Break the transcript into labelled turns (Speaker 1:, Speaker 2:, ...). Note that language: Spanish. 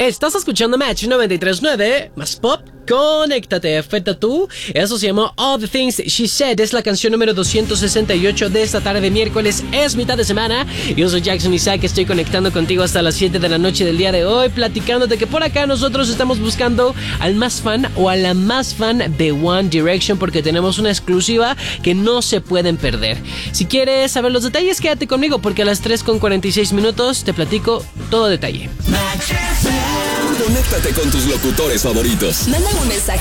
Speaker 1: Estás escuchando Match 93.9, más pop, conéctate, afecta tú. Eso se llamó All the Things She Said. Es la canción número 268 de esta tarde de miércoles. Es mitad de semana. Yo soy Jackson Isaac, estoy conectando contigo hasta las 7 de la noche del día de hoy, platicándote que por acá nosotros estamos buscando al más fan o a la más fan de One Direction, porque tenemos una exclusiva que no se pueden perder. Si quieres saber los detalles, quédate conmigo, porque a las 3:46 te platico todo detalle.
Speaker 2: Conéctate con tus locutores favoritos.
Speaker 3: Manda un mensaje